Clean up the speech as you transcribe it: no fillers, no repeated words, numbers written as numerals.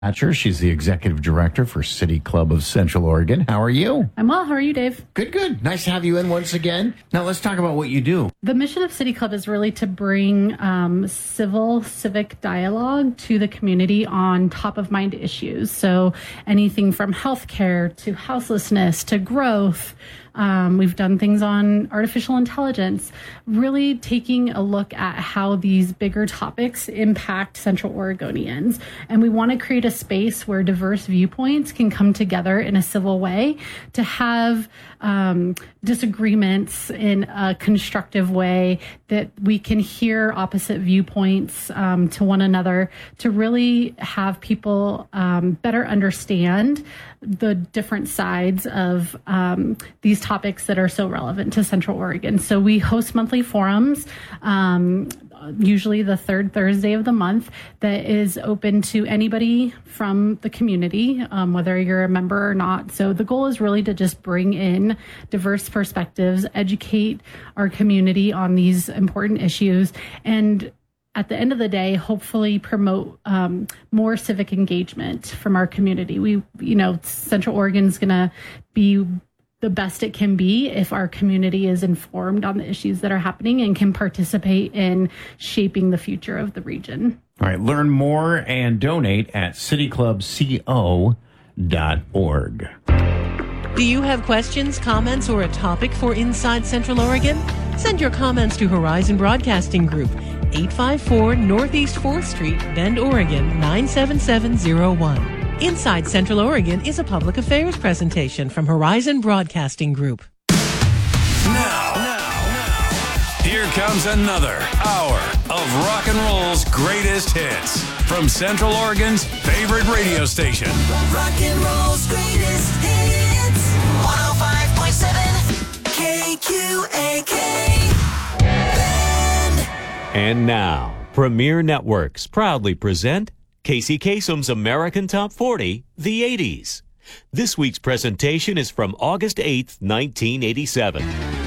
Hatcher. She's the executive director for City Club of Central Oregon. How are you? I'm well. How are you, Dave? Good, good. Nice to have you in once again. Now let's talk about what you do. The mission of City Club is really to bring civic dialogue to the community on top of mind issues. So anything from healthcare to houselessness to growth. We've done things on artificial intelligence, really taking a look at how these bigger topics impact Central Oregonians. And we want to create a space where diverse viewpoints can come together in a civil way to have disagreements in a constructive way, that we can hear opposite viewpoints to one another, to really have people better understand the different sides of these topics that are so relevant to Central Oregon. So we host monthly forums, usually the third Thursday of the month, that is open to anybody from the community, whether you're a member or not. So the goal is really to just bring in diverse perspectives, educate our community on these important issues, and at the end of the day, hopefully promote more civic engagement from our community. Central Oregon is going to be the best it can be if our community is informed on the issues that are happening and can participate in shaping the future of the region. All right, learn more and donate at cityclubco.org. Do you have questions, comments, or a topic for Inside Central Oregon? Send your comments to Horizon Broadcasting Group, 854 Northeast 4th Street, Bend, Oregon, 97701. Inside Central Oregon is a public affairs presentation from Horizon Broadcasting Group. Now, here comes another hour of rock and roll's greatest hits from Central Oregon's favorite radio station. Rock and roll's greatest hits, 105.7 KQAK. Bend. And now, Premier Networks proudly present Casey Kasem's American Top 40, the 80s. This week's presentation is from August 8th, 1987.